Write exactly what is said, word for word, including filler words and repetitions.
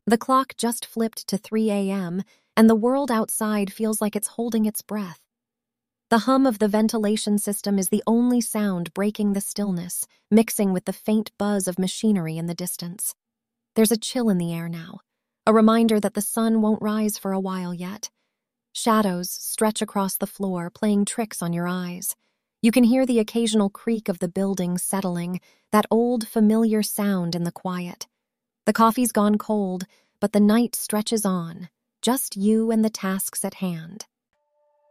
The clock just flipped to three a m, and the world outside feels like it's holding its breath. The hum of the ventilation system is the only sound breaking the stillness, mixing with the faint buzz of machinery in the distance. There's a chill in the air now, a reminder that the sun won't rise for a while yet. Shadows stretch across the floor, playing tricks on your eyes. You can hear the occasional creak of the building settling, that old familiar sound in the quiet. The coffee's gone cold, but the night stretches on, just you and the tasks at hand.